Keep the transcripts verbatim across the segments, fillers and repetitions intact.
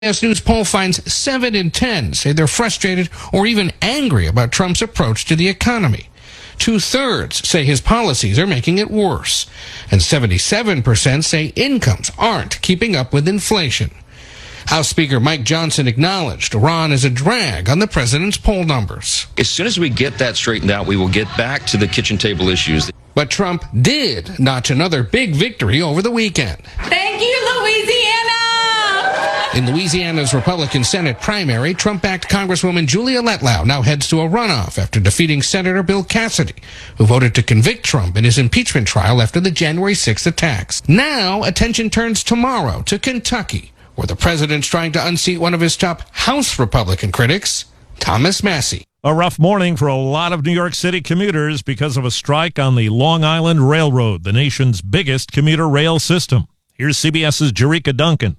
C B S News poll finds seven in ten say they're frustrated or even angry about Trump's approach to the economy. Two-thirds say his policies are making it worse. And seventy-seven percent say incomes aren't keeping up with inflation. House Speaker Mike Johnson acknowledged Iran is a drag on the president's poll numbers. As soon as we get that straightened out, we will get back to the kitchen table issues. But Trump did notch another big victory over the weekend. Thank you, Louisiana! In Louisiana's Republican Senate primary, Trump-backed Congresswoman Julia Letlow now heads to a runoff after defeating Senator Bill Cassidy, who voted to convict Trump in his impeachment trial after the January sixth attacks. Now, attention turns tomorrow to Kentucky, where the president's trying to unseat one of his top House Republican critics, Thomas Massie. A rough morning for a lot of New York City commuters because of a strike on the Long Island Railroad, the nation's biggest commuter rail system. Here's CBS's Jericka Duncan.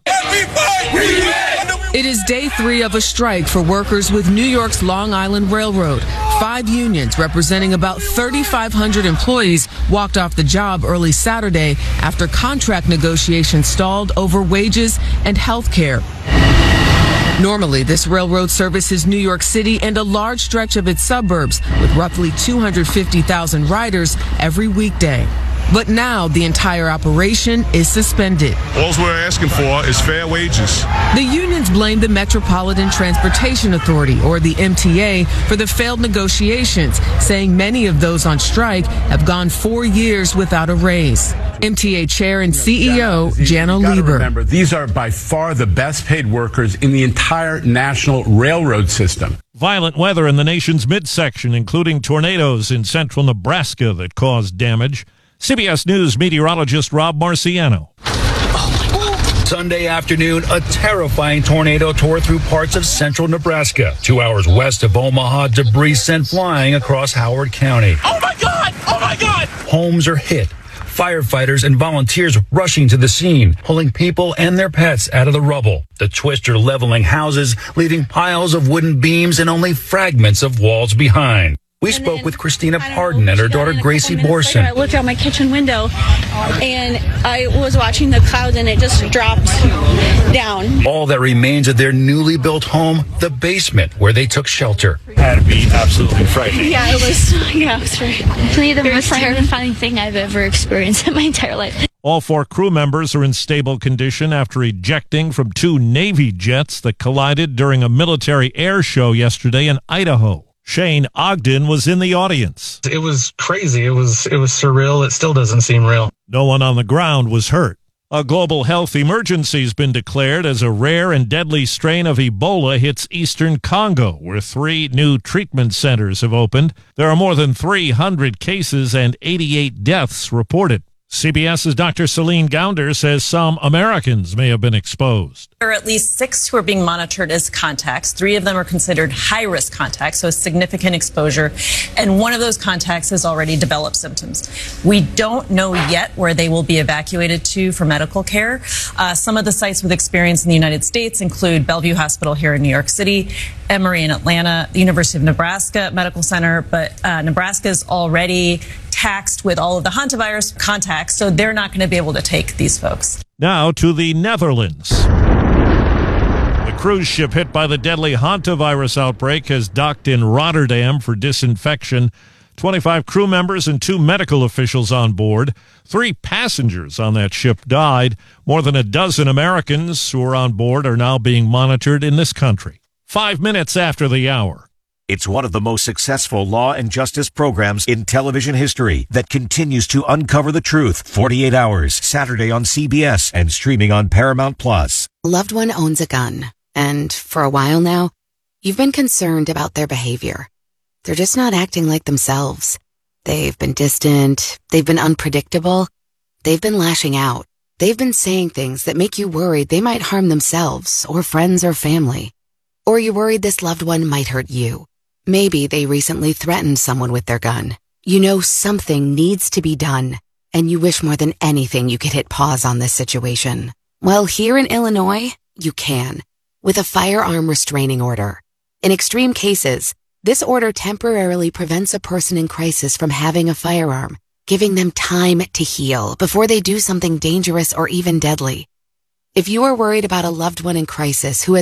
It is day three of a strike for workers with New York's Long Island Railroad. Five unions representing about thirty-five hundred employees walked off the job early Saturday after contract negotiations stalled over wages and health care. Normally, this railroad services New York City and a large stretch of its suburbs with roughly two hundred fifty thousand riders every weekday. But now the entire operation is suspended. All we're asking for is fair wages. The unions blame the Metropolitan Transportation Authority, or the M T A, for the failed negotiations, saying many of those on strike have gone four years without a raise. M T A Chair and C E O Janno Lieber. Remember, these are by far the best paid workers in the entire national railroad system. Violent weather in the nation's midsection, including tornadoes in central Nebraska that caused damage. C B S News meteorologist Rob Marciano. Sunday afternoon, a terrifying tornado tore through parts of central Nebraska. Two hours west of Omaha, debris sent flying across Howard County. Oh my God! Oh my God! Homes are hit. Firefighters and volunteers rushing to the scene, pulling people and their pets out of the rubble. The twister leveling houses, leaving piles of wooden beams and only fragments of walls behind. We and spoke with Christina Pardon and her daughter Gracie Borson. I looked out my kitchen window and I was watching the clouds and it just dropped down. All that remains of their newly built home, the basement where they took shelter. It had to be absolutely frightening. Yeah, it was, yeah, it was really the most terrifying thing I've ever experienced in my entire life. All four crew members are in stable condition after ejecting from two Navy jets that collided during a military air show yesterday in Idaho. Shane Ogden was in the audience. It was crazy. It was it was surreal. It still doesn't seem real. No one on the ground was hurt. A global health emergency has been declared as a rare and deadly strain of Ebola hits eastern Congo, where three new treatment centers have opened. There are more than three hundred cases and eighty-eight deaths reported. CBS's Doctor Celine Gounder says some Americans may have been exposed. There are at least six who are being monitored as contacts. Three of them are considered high-risk contacts, so significant exposure. And one of those contacts has already developed symptoms. We don't know yet where they will be evacuated to for medical care. Uh, some of the sites with experience in the United States include Bellevue Hospital here in New York City, Emory in Atlanta, the University of Nebraska Medical Center, but uh, Nebraska is already taxed with all of the hantavirus contacts, so they're not going to be able to take these folks. Now to the Netherlands. The cruise ship hit by the deadly hantavirus outbreak has docked in Rotterdam for disinfection. twenty-five crew members and two medical officials on board. Three passengers on that ship died. More than a dozen Americans who are on board are now being monitored in this country. Five minutes after the hour. It's one of the most successful law and justice programs in television history that continues to uncover the truth. forty-eight hours, Saturday on C B S and streaming on Paramount Plus. Loved one owns a gun, and for a while now, you've been concerned about their behavior. They're just not acting like themselves. They've been distant, they've been unpredictable, they've been lashing out. They've been saying things that make you worried they might harm themselves or friends or family. Or you're worried this loved one might hurt you. Maybe they recently threatened someone with their gun. You know something needs to be done, and you wish more than anything you could hit pause on this situation. Well, here in Illinois, you can, with a firearm restraining order. In extreme cases, this order temporarily prevents a person in crisis from having a firearm, giving them time to heal before they do something dangerous or even deadly. If you are worried about a loved one in crisis who